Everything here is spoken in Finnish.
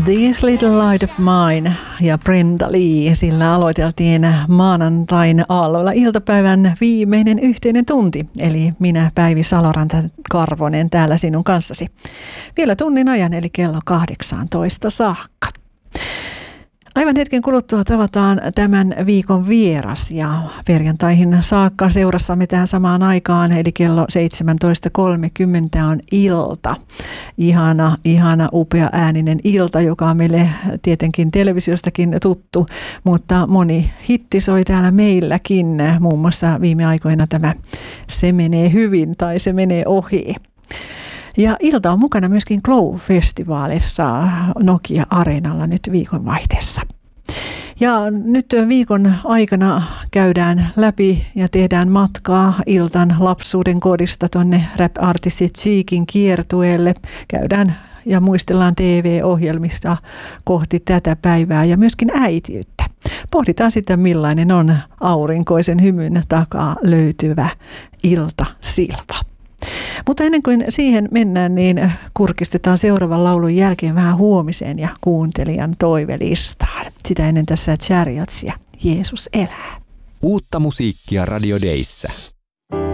This Little Light of Mine ja Brenda Lee, sillä aloiteltiin maanantain aalloilla iltapäivän viimeinen yhteinen tunti. Eli minä, Päivi Saloranta Karvonen, täällä sinun kanssasi. Vielä tunnin ajan, eli kello 18 saakka. Aivan hetken kuluttua tavataan tämän viikon vieras ja perjantaihin saakka seurassamme tähän samaan aikaan, eli kello 17.30 on ilta. Ihana upea ääninen ilta, joka on meille tietenkin televisiostakin tuttu, mutta moni hitti soi täällä meilläkin, muun muassa viime aikoina tämä Se menee hyvin tai Se menee ohi. Ja ilta on mukana myöskin Glow-festivaalissa Nokia-areenalla nyt viikonvaihteessa. Ja nyt viikon aikana käydään läpi ja tehdään matkaa iltan lapsuuden kodista tuonne rap-artisti Cheekin kiertueelle. Käydään ja muistellaan TV-ohjelmista kohti tätä päivää ja myöskin äitiyttä. Pohditaan sitten, millainen on aurinkoisen hymyn takaa löytyvä iltasilva. Mutta ennen kuin siihen mennään, niin kurkistetaan seuraavan laulun jälkeen vähän huomiseen ja kuuntelijan toivelistaan. Sitä ennen tässä Chariots ja Jeesus elää. Uutta musiikkia Radio Dayssä.